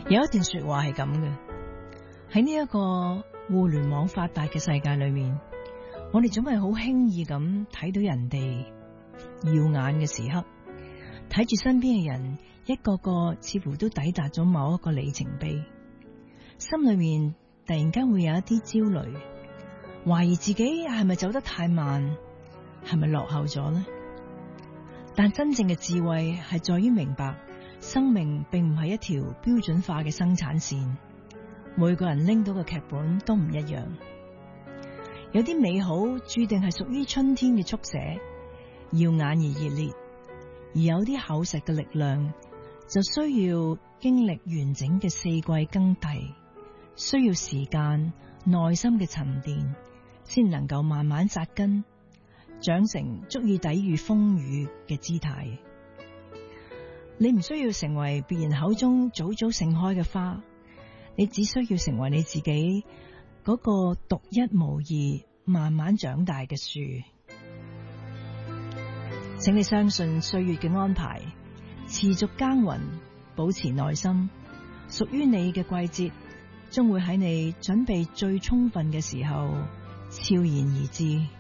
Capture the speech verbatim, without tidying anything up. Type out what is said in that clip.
有一段說話係咁嘅，喺呢一個互聯網發達嘅世界裏面，我哋總係好輕易咁睇到人哋耀眼嘅時刻，睇住身邊嘅人一個個似乎都抵達咗某一個里程碑，心裏面突然間會有一啲焦慮，懷疑自己係咪走得太慢，係咪落後咗呢？但真正嘅智慧係在於明白，生命並唔係一條標準化嘅生產線，每個人拎到嘅劇本都唔一樣。有啲美好注定係屬於春天嘅速寫，耀眼而熱烈；而有啲厚實嘅力量，就需要經歷完整嘅四季更替，需要時間、耐心嘅沉澱，先能夠慢慢扎根，長成足以抵禦風雨嘅姿態。你唔需要成為別人口中早早盛開嘅花，你只需要成為你自己嗰個獨一無二、慢慢長大嘅樹。請你相信歲月嘅安排，持續耕耘，保持耐心，屬於你嘅季節，終會喺你準備最充分嘅時候悄然而至。